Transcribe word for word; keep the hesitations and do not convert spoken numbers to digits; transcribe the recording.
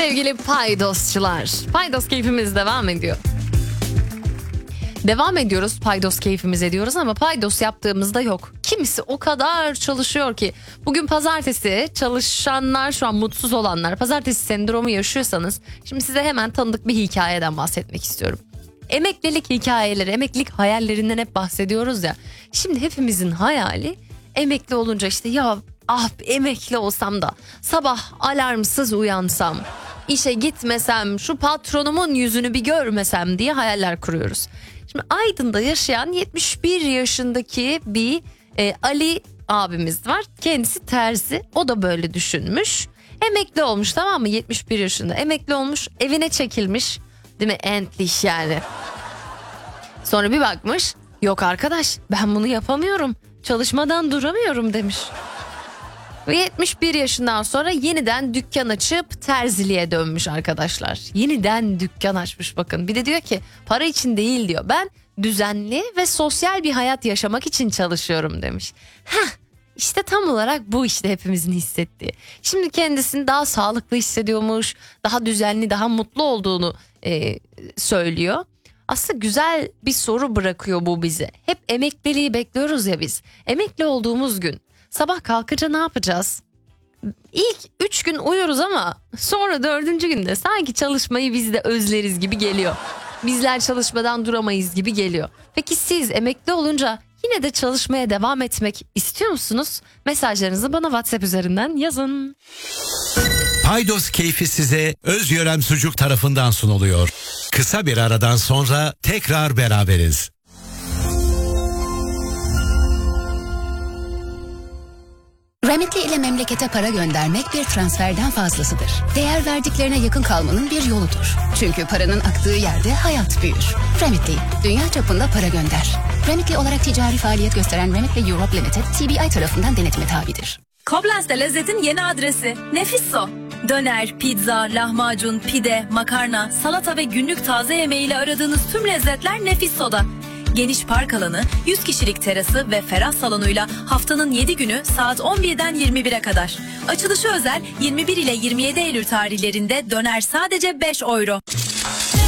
Sevgili paydosçular, paydos keyfimiz devam ediyor. Devam ediyoruz, paydos keyfimiz ediyoruz ama paydos yaptığımızda yok. Kimisi o kadar çalışıyor ki. Bugün pazartesi, çalışanlar, şu an mutsuz olanlar, pazartesi sendromu yaşıyorsanız şimdi size hemen tanıdık bir hikayeden bahsetmek istiyorum. Emeklilik hikayeleri, emeklilik hayallerinden hep bahsediyoruz ya. Şimdi hepimizin hayali emekli olunca işte ya ah emekli olsam da sabah alarmsız uyansam, işe gitmesem, şu patronumun yüzünü bir görmesem diye hayaller kuruyoruz. Şimdi Aydın'da yaşayan yetmiş bir yaşındaki bir e, Ali abimiz var. Kendisi terzi, o da böyle düşünmüş. Emekli olmuş, tamam mı, yetmiş bir yaşında emekli olmuş, evine çekilmiş. Değil mi? Endlich yani. Sonra bir bakmış, yok arkadaş ben bunu yapamıyorum, çalışmadan duramıyorum demiş. Ve yetmiş bir yaşından sonra yeniden dükkan açıp terziliğe dönmüş arkadaşlar. Yeniden dükkan açmış bakın. Bir de diyor ki para için değil diyor. Ben düzenli ve sosyal bir hayat yaşamak için çalışıyorum demiş. Heh, işte tam olarak bu işte hepimizin hissettiği. Şimdi kendisini daha sağlıklı hissediyormuş, daha düzenli, daha mutlu olduğunu e, söylüyor. Aslında güzel bir soru bırakıyor bu bize. Hep emekliliği bekliyoruz ya biz. Emekli olduğumuz gün sabah kalkınca ne yapacağız? İlk üç gün uyuyoruz ama sonra dördüncü günde sanki çalışmayı biz de özleriz gibi geliyor. Bizler çalışmadan duramayız gibi geliyor. Peki siz emekli olunca yine de çalışmaya devam etmek istiyor musunuz? Mesajlarınızı bana WhatsApp üzerinden yazın. Paydos keyfi size Özyörem Sucuk tarafından sunuluyor. Kısa bir aradan sonra tekrar beraberiz. Remitly ile memlekete para göndermek bir transferden fazlasıdır. Değer verdiklerine yakın kalmanın bir yoludur. Çünkü paranın aktığı yerde hayat büyür. Remitly, dünya çapında para gönder. Remitly olarak ticari faaliyet gösteren Remitly Europe Limited, T B I tarafından denetime tabidir. Koblentz'te lezzetin yeni adresi Nefisso. Döner, pizza, lahmacun, pide, makarna, salata ve günlük taze yemeğiyle aradığınız tüm lezzetler Nefisso'da. Geniş park alanı, yüz kişilik terası ve ferah salonuyla haftanın yedi günü saat on birden yirmi bire kadar. Açılışı özel yirmi bir ile yirmi yedi Eylül tarihlerinde döner sadece beş euro.